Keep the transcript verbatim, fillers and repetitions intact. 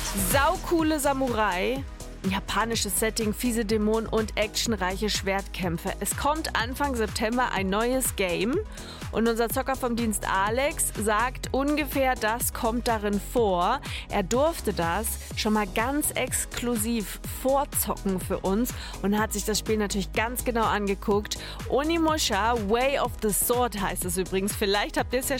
Saucoole Samurai, ein japanisches Setting, fiese Dämonen und actionreiche Schwertkämpfe. Es kommt Anfang September ein neues Game und unser Zocker vom Dienst Alex sagt, ungefähr das kommt darin vor. Er durfte das schon mal ganz exklusiv vorzocken für uns und hat sich das Spiel natürlich ganz genau angeguckt. Onimusha Way of the Sword heißt es übrigens. Vielleicht habt ihr es ja